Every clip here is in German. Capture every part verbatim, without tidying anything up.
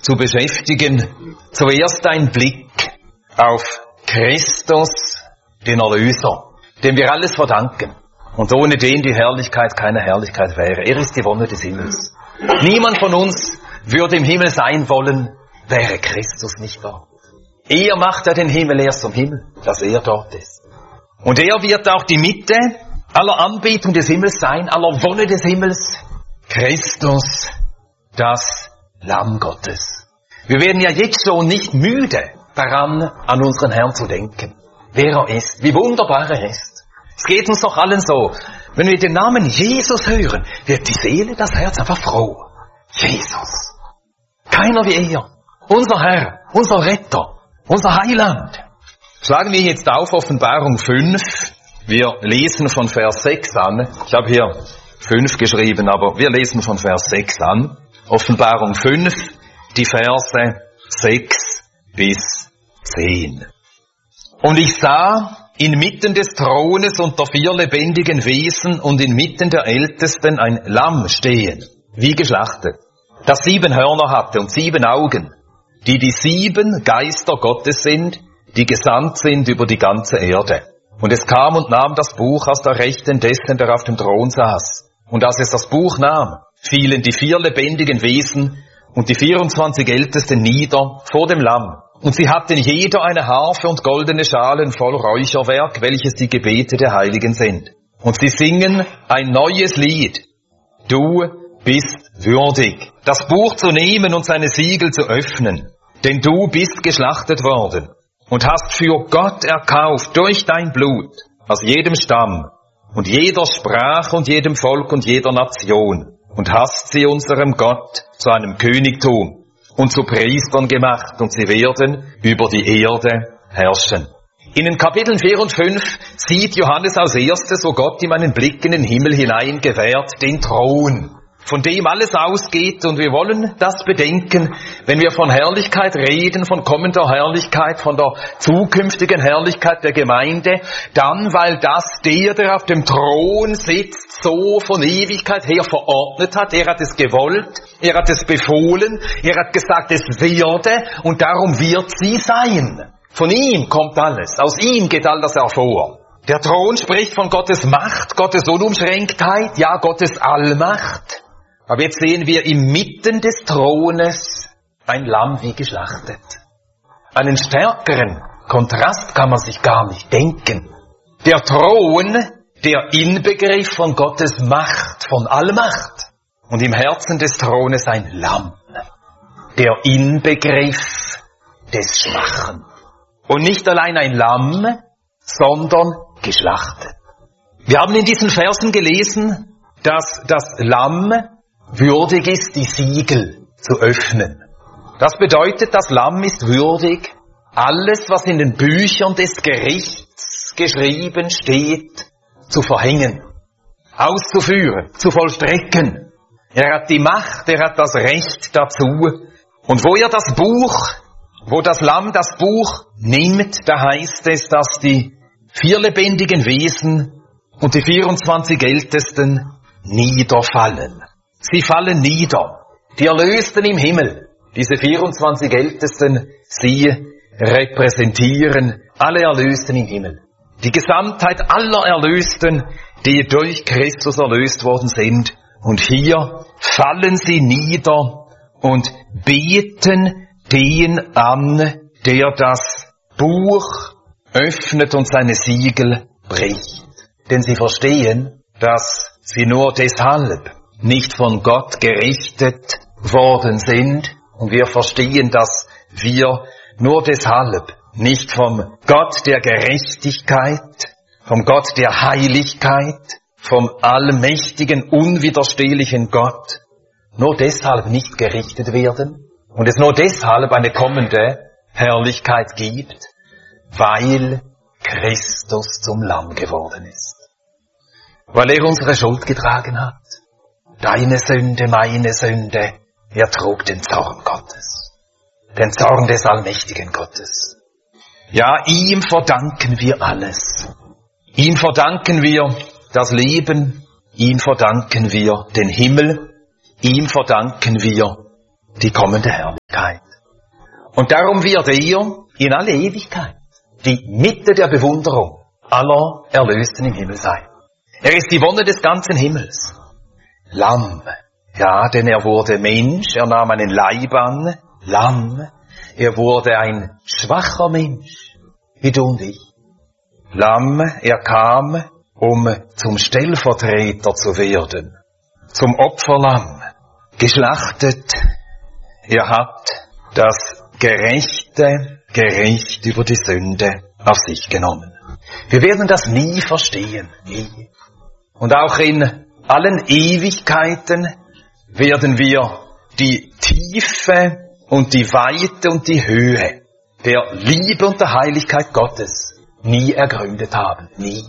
zu beschäftigen. Zuerst ein Blick auf Christus, den Erlöser, dem wir alles verdanken und ohne den die Herrlichkeit keine Herrlichkeit wäre. Er ist die Wonne des Himmels. Niemand von uns würde im Himmel sein wollen, wäre Christus nicht dort. Er macht ja den Himmel erst zum Himmel, dass er dort ist. Und er wird auch die Mitte aller Anbetung des Himmels sein, aller Wonne des Himmels. Christus, das Lamm Gottes. Wir werden ja jetzt schon nicht müde daran, an unseren Herrn zu denken. Wer er ist, wie wunderbar er ist. Es geht uns doch allen so. Wenn wir den Namen Jesus hören, wird die Seele, das Herz einfach froh. Jesus. Keiner wie er. Unser Herr, unser Retter, unser Heiland. Schlagen wir jetzt auf Offenbarung fünf. Wir lesen von Vers sechs an. Ich habe hier fünf geschrieben, aber wir lesen von Vers sechs an. Offenbarung fünf, die Verse sechs bis zehn. Und ich sah inmitten des Thrones unter vier lebendigen Wesen und inmitten der Ältesten ein Lamm stehen, wie geschlachtet, das sieben Hörner hatte und sieben Augen, die die sieben Geister Gottes sind, die gesandt sind über die ganze Erde. Und es kam und nahm das Buch aus der Rechten dessen, der auf dem Thron saß. Und als es das Buch nahm, fielen die vier lebendigen Wesen und die vierundzwanzig Ältesten nieder vor dem Lamm. Und sie hatten jeder eine Harfe und goldene Schalen voll Räucherwerk, welches die Gebete der Heiligen sind. Und sie singen ein neues Lied. Du bist würdig, das Buch zu nehmen und seine Siegel zu öffnen. Denn du bist geschlachtet worden und hast für Gott erkauft durch dein Blut aus jedem Stamm und jeder Sprache und jedem Volk und jeder Nation und hast sie unserem Gott zu einem Königtum und zu Priestern gemacht, und sie werden über die Erde herrschen. In den Kapiteln vier und fünf sieht Johannes als erstes, wo Gott ihm einen Blick in den Himmel hinein gewährt, den Thron, von dem alles ausgeht, und wir wollen das bedenken, wenn wir von Herrlichkeit reden, von kommender Herrlichkeit, von der zukünftigen Herrlichkeit der Gemeinde, dann, weil das der, der auf dem Thron sitzt, so von Ewigkeit her verordnet hat. Er hat es gewollt, er hat es befohlen, er hat gesagt, es werde, und darum wird sie sein. Von ihm kommt alles, aus ihm geht all das hervor. Der Thron spricht von Gottes Macht, Gottes Unumschränktheit, ja, Gottes Allmacht. Aber jetzt sehen wir inmitten des Thrones ein Lamm wie geschlachtet. Einen stärkeren Kontrast kann man sich gar nicht denken. Der Thron, der Inbegriff von Gottes Macht, von Allmacht. Und im Herzen des Thrones ein Lamm. Der Inbegriff des Schwachen. Und nicht allein ein Lamm, sondern geschlachtet. Wir haben in diesen Versen gelesen, dass das Lamm würdig ist, die Siegel zu öffnen. Das bedeutet, das Lamm ist würdig, alles, was in den Büchern des Gerichts geschrieben steht, zu verhängen, auszuführen, zu vollstrecken. Er hat die Macht, er hat das Recht dazu. Und wo er das Buch, wo das Lamm das Buch nimmt, da heißt es, dass die vier lebendigen Wesen und die vierundzwanzig Ältesten niederfallen. Sie fallen nieder. Die Erlösten im Himmel, diese vierundzwanzig Ältesten, sie repräsentieren alle Erlösten im Himmel. Die Gesamtheit aller Erlösten, die durch Christus erlöst worden sind. Und hier fallen sie nieder und beten den an, der das Buch öffnet und seine Siegel bricht. Denn sie verstehen, dass sie nur deshalb nicht von Gott gerichtet worden sind. Und wir verstehen, dass wir nur deshalb nicht vom Gott der Gerechtigkeit, vom Gott der Heiligkeit, vom allmächtigen, unwiderstehlichen Gott, nur deshalb nicht gerichtet werden und es nur deshalb eine kommende Herrlichkeit gibt, weil Christus zum Lamm geworden ist. Weil er unsere Schuld getragen hat. Deine Sünde, meine Sünde, er trug den Zorn Gottes. Den Zorn des allmächtigen Gottes. Ja, ihm verdanken wir alles. Ihm verdanken wir das Leben. Ihm verdanken wir den Himmel. Ihm verdanken wir die kommende Herrlichkeit. Und darum wird er in alle Ewigkeit die Mitte der Bewunderung aller Erlösten im Himmel sein. Er ist die Wonne des ganzen Himmels. Lamm, ja, denn er wurde Mensch, er nahm einen Leib an, Lamm, er wurde ein schwacher Mensch, wie du und ich. Lamm, er kam, um zum Stellvertreter zu werden, zum Opferlamm, geschlachtet. Er hat das gerechte Gericht über die Sünde auf sich genommen. Wir werden das nie verstehen, nie. Und auch in allen Ewigkeiten werden wir die Tiefe und die Weite und die Höhe der Liebe und der Heiligkeit Gottes nie ergründet haben, nie.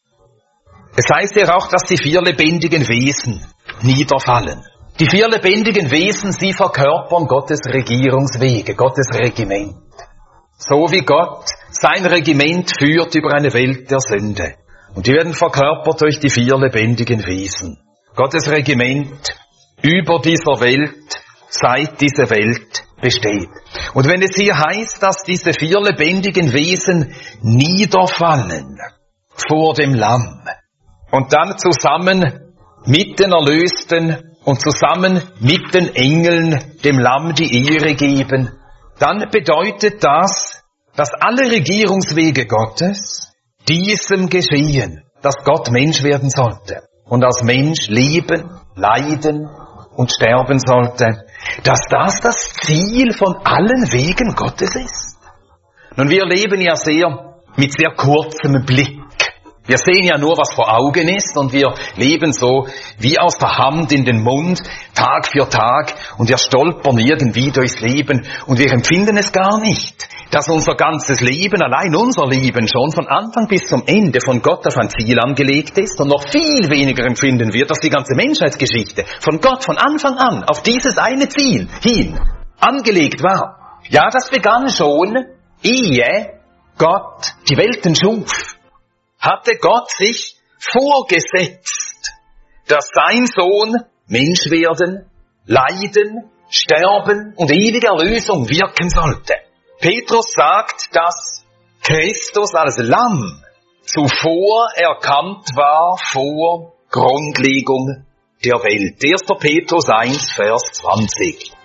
Es heißt ja auch, dass die vier lebendigen Wesen niederfallen. Die vier lebendigen Wesen, sie verkörpern Gottes Regierungswege, Gottes Regiment. So wie Gott sein Regiment führt über eine Welt der Sünde. Und die werden verkörpert durch die vier lebendigen Wesen. Gottes Regiment über dieser Welt, seit diese Welt besteht. Und wenn es hier heißt, dass diese vier lebendigen Wesen niederfallen vor dem Lamm und dann zusammen mit den Erlösten und zusammen mit den Engeln dem Lamm die Ehre geben, dann bedeutet das, dass alle Regierungswege Gottes diesem geschehen, dass Gott Mensch werden sollte und als Mensch leben, leiden und sterben sollte, dass das das Ziel von allen Wegen Gottes ist. Nun, wir leben ja sehr mit sehr kurzem Blick. Wir sehen ja nur, was vor Augen ist, und wir leben so wie aus der Hand in den Mund, Tag für Tag, und wir stolpern irgendwie durchs Leben und wir empfinden es gar nicht, dass unser ganzes Leben, allein unser Leben schon von Anfang bis zum Ende von Gott auf ein Ziel angelegt ist, und noch viel weniger empfinden wir, dass die ganze Menschheitsgeschichte von Gott von Anfang an auf dieses eine Ziel hin angelegt war. Ja, das begann schon, ehe Gott die Welten schuf. Hatte Gott sich vorgesetzt, dass sein Sohn Mensch werden, leiden, sterben und ewige Erlösung wirken sollte. Petrus sagt, dass Christus als Lamm zuvor erkannt war vor Grundlegung der Welt. erster Petrus eins, Vers zwanzig.